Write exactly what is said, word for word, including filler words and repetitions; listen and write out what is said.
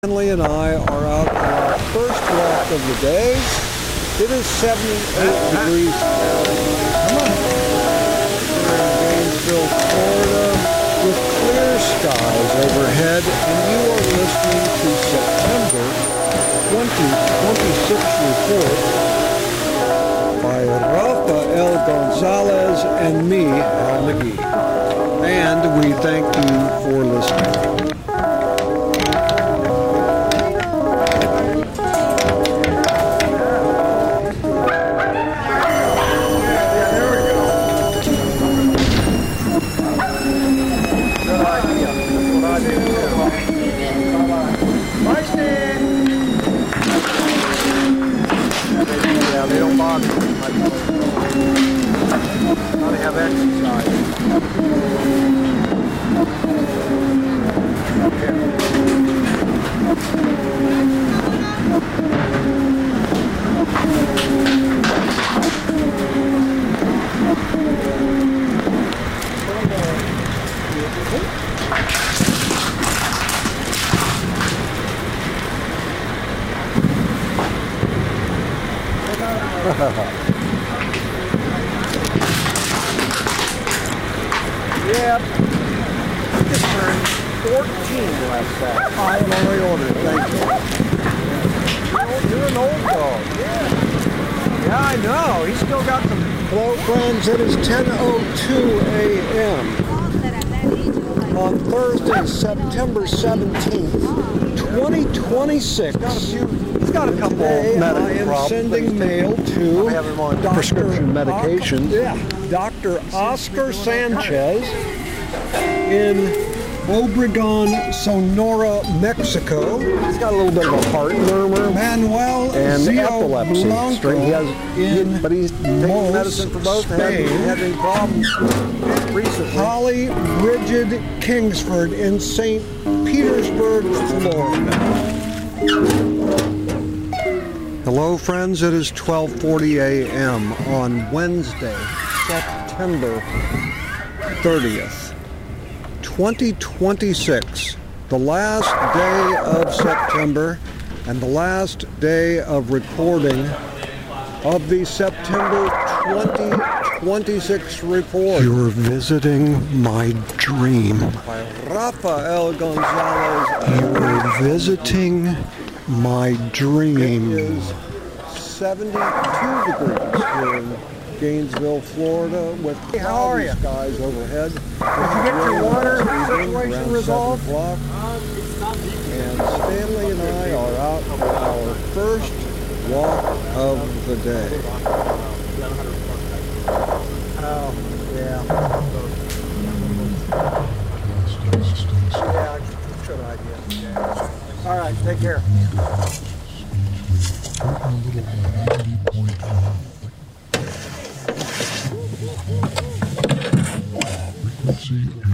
Stanley and I are out on our first walk of the day. It is seventy-eight degrees Fahrenheit. We're in Gainesville, Florida, with clear skies overhead, and you are listening to September twenty twenty-six report by Rafael Gonzalez and me, Al McGee. And we thank you for listening. Yeah, they don't bother me much. Gotta have exercise. Yeah, I just turned fourteen last Saturday. I'm only ordered, thank you. You're an old dog. Yeah. Yeah, I know. He's still got some. Hello, friends. It is ten oh two a m on Thursday, September seventeenth, twenty twenty-six. He's got a couple Today, medical I am problems. sending mail to have him on Doctor prescription medication. Yeah, Doctor Oscar Sanchez in Obregon, Sonora, Mexico. He's got a little bit of a heart murmur Manuel and Zio epilepsy. Blanco Straight, he has, in but he's taking Mos, medicine for both. Spain. Hasn't had any problems recently. Holly Bridget Kingsford in Saint Petersburg, Florida. Hello, friends. It is twelve forty a m on Wednesday, September thirtieth, twenty twenty-six, the last day of September and the last day of recording of the September twenty twenty-six report. You're visiting my dream. By Rafael Gonzalez. You're visiting my dream. It is seventy-two degrees here in Gainesville, Florida, with cloudy skies overhead. Did you get your water situation resolved? And Stanley and I are out for our first walk of the day. Oh, yeah. Yeah, good idea. All right, take care. Frequency